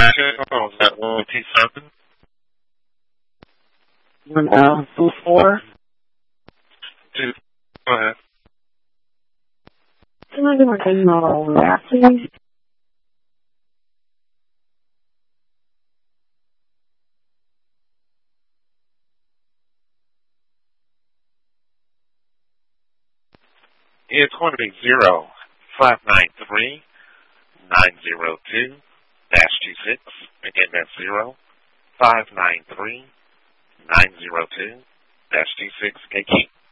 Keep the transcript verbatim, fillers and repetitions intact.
Oh, is that one T seven? One L two four. Two. Go ahead. Can I do my thing on that, please? It's going to be zero five nine three nine zero two dash two six. Again, that's zero five nine three nine zero two dash two six. K Q.